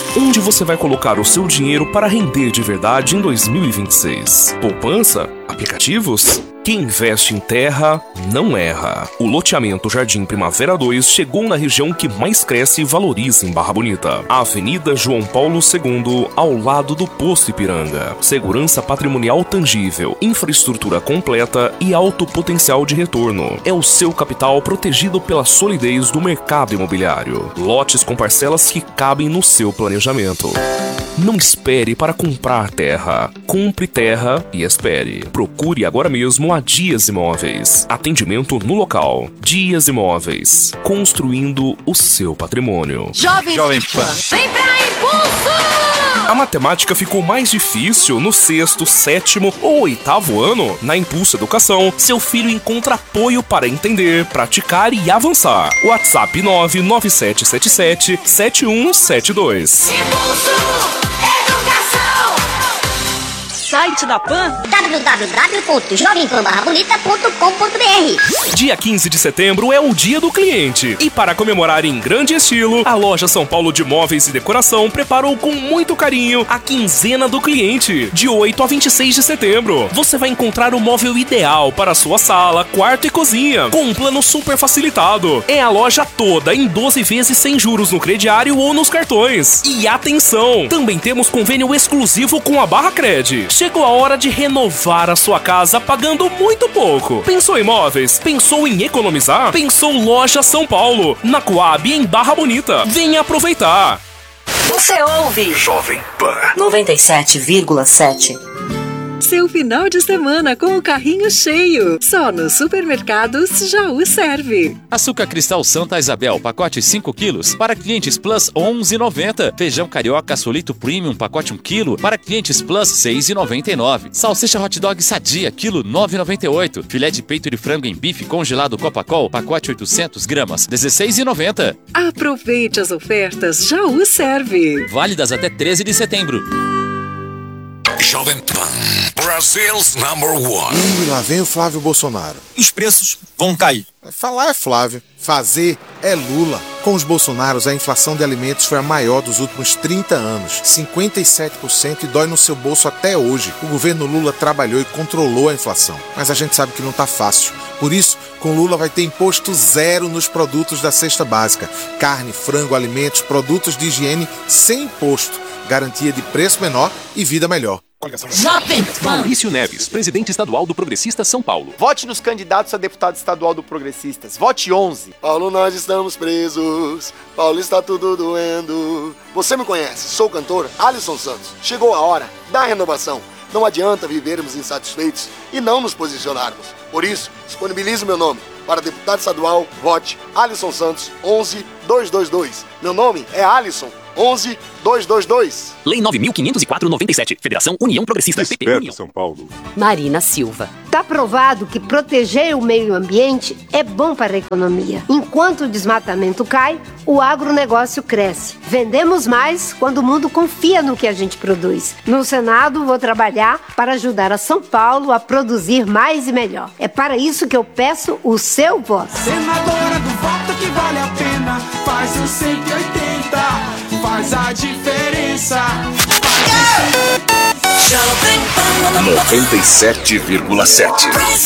Onde você vai colocar o seu dinheiro para render de verdade em 2026? Poupança? Aplicativos? Quem investe em terra não erra. O loteamento Jardim Primavera 2 chegou na região que mais cresce e valoriza em Barra Bonita. A Avenida João Paulo II, ao lado do Posto Ipiranga. Segurança patrimonial tangível, infraestrutura completa e alto potencial de retorno. É o seu capital protegido pela solidez do mercado imobiliário. Lotes com parcelas que cabem no seu planejamento. Não espere para comprar terra. Compre terra e espere. Procure agora mesmo a Dias Imóveis. Atendimento no local. Dias Imóveis. Construindo o seu patrimônio. Jovem Pan. Vem pra Impulso! A matemática ficou mais difícil no 6º, 7º ou 8º ano? Na Impulso Educação, seu filho encontra apoio para entender, praticar e avançar. WhatsApp 99777-7172. Impulso! Site da Pan www.jovempanbarrabonita.com.br. Dia 15 de setembro é o Dia do Cliente. E para comemorar em grande estilo, a loja São Paulo de Móveis e Decoração preparou com muito carinho a Quinzena do Cliente. De 8 a 26 de setembro, você vai encontrar o móvel ideal para sua sala, quarto e cozinha, com um plano super facilitado. É a loja toda em 12 vezes sem juros no crediário ou nos cartões. E atenção, também temos convênio exclusivo com a Barra Cred. Chegou a hora de renovar a sua casa pagando muito pouco. Pensou em móveis? Pensou em economizar? Pensou Loja São Paulo, na Coab em Barra Bonita. Venha aproveitar. Você ouve Jovem Pan 97,7. Seu final de semana com o carrinho cheio. Só nos supermercados Jaú serve. Açúcar cristal Santa Isabel, pacote 5 quilos, para clientes Plus 11,90. Feijão carioca solito premium, pacote 1 quilo, para clientes Plus 6,99. Salsicha hot dog sadia, quilo 9,98. Filé de peito de frango em bife congelado Copacol, pacote 800 gramas, 16,90. Aproveite as ofertas Jaú serve. Válidas até 13 de setembro. Jovem Pan, Brasil's #1. Lá vem o Flávio Bolsonaro. Os preços vão cair. Falar é Flávio, fazer é Lula. Com os Bolsonaros, a inflação de alimentos foi a maior dos últimos 30 anos, 57%, e dói no seu bolso até hoje. O governo Lula trabalhou e controlou a inflação, mas a gente sabe que não tá fácil. Por isso, com Lula vai ter imposto zero nos produtos da cesta básica. Carne, frango, alimentos, produtos de higiene sem imposto. Garantia de preço menor e vida melhor. Maurício Neves, presidente estadual do Progressistas São Paulo. Vote nos candidatos a deputado estadual do Progressistas. Vote 11. Paulo, nós estamos presos. Paulo, está tudo doendo. Você me conhece, sou o cantor Alisson Santos. Chegou a hora da renovação. Não adianta vivermos insatisfeitos e não nos posicionarmos. Por isso, disponibilizo meu nome. Para deputado estadual, vote Alisson Santos 11222. Meu nome é Alisson 11222. Lei 9.504/97. Federação União Progressista. Desperta, São Paulo. Marina Silva. Está provado que proteger o meio ambiente é bom para a economia. Enquanto o desmatamento cai, o agronegócio cresce. Vendemos mais quando o mundo confia no que a gente produz. No Senado, vou trabalhar para ajudar a São Paulo a produzir mais e melhor. É para isso que eu peço o seu voto. Senadora do voto que vale a pena, faz o 180, faz a diferença. 97,7.